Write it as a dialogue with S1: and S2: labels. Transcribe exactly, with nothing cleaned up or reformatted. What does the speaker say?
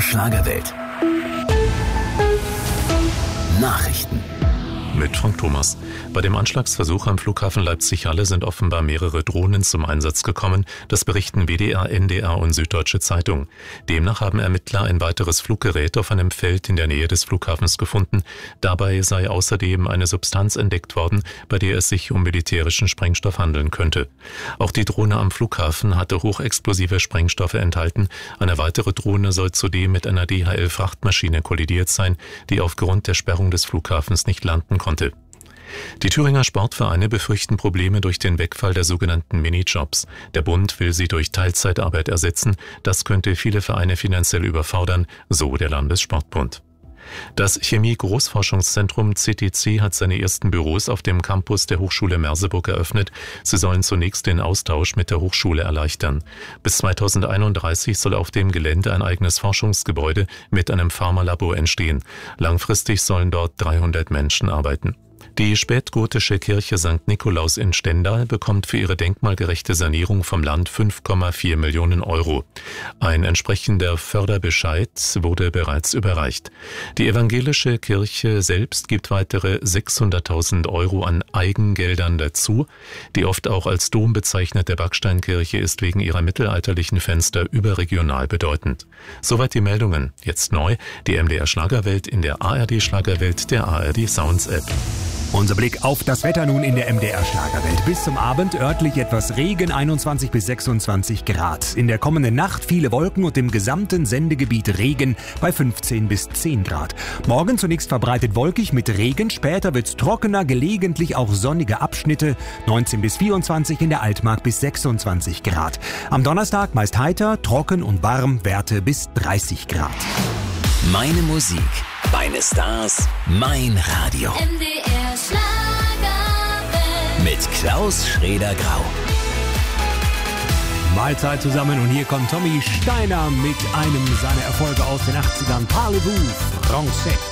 S1: R Schlagerwelt. Nachrichten.
S2: Mit Frank Thomas. Bei dem Anschlagsversuch am Flughafen Leipzig-Halle sind offenbar mehrere Drohnen zum Einsatz gekommen. Das berichten W D R, N D R und Süddeutsche Zeitung. Demnach haben Ermittler ein weiteres Fluggerät auf einem Feld in der Nähe des Flughafens gefunden. Dabei sei außerdem eine Substanz entdeckt worden, bei der es sich um militärischen Sprengstoff handeln könnte. Auch die Drohne am Flughafen hatte hochexplosive Sprengstoffe enthalten. Eine weitere Drohne soll zudem mit einer D H L-Frachtmaschine kollidiert sein, die aufgrund der Sperrung des Flughafens nicht landen konnte. Die Thüringer Sportvereine befürchten Probleme durch den Wegfall der sogenannten Minijobs. Der Bund will sie durch Teilzeitarbeit ersetzen. Das könnte viele Vereine finanziell überfordern, so der Landessportbund. Das Chemie-Großforschungszentrum C T C hat seine ersten Büros auf dem Campus der Hochschule Merseburg eröffnet. Sie sollen zunächst den Austausch mit der Hochschule erleichtern. Bis zweitausendeinunddreißig soll auf dem Gelände ein eigenes Forschungsgebäude mit einem Pharmalabor entstehen. Langfristig sollen dort dreihundert Menschen arbeiten. Die spätgotische Kirche Sankt Nikolaus in Stendal bekommt für ihre denkmalgerechte Sanierung vom Land fünf Komma vier Millionen Euro. Ein entsprechender Förderbescheid wurde bereits überreicht. Die evangelische Kirche selbst gibt weitere sechshunderttausend Euro an Eigengeldern dazu. Die oft auch als Dom bezeichnete Backsteinkirche ist wegen ihrer mittelalterlichen Fenster überregional bedeutend. Soweit die Meldungen. Jetzt neu, die M D R Schlagerwelt in der A R D Schlagerwelt der A R D Sounds App.
S3: Unser Blick auf das Wetter nun in der M D R Schlagerwelt. Bis zum Abend örtlich etwas Regen, einundzwanzig bis sechsundzwanzig Grad. In der kommenden Nacht viele Wolken und im gesamten Sendegebiet Regen bei fünfzehn bis zehn Grad. Morgen zunächst verbreitet wolkig mit Regen, später wird's trockener, gelegentlich auch sonnige Abschnitte. neunzehn bis vierundzwanzig in der Altmark bis sechsundzwanzig Grad. Am Donnerstag meist heiter, trocken und warm, Werte bis dreißig Grad.
S1: Meine Musik, meine Stars, mein Radio.
S4: M D R Schlagerwelt.
S1: Mit Klaus Schrader-Grau.
S3: Mahlzeit zusammen und hier kommt Tommy Steiner mit einem seiner Erfolge aus den achtzigern. Parlez-vous, Français.